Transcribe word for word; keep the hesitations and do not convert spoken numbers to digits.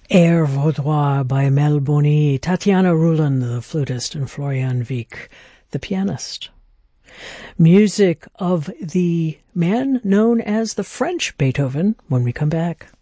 Air Vaudois by Mel Boni, Tatiana Rulin, the flutist, and Florian Wieck, the pianist. Music of the man known as the French Beethoven when we come back.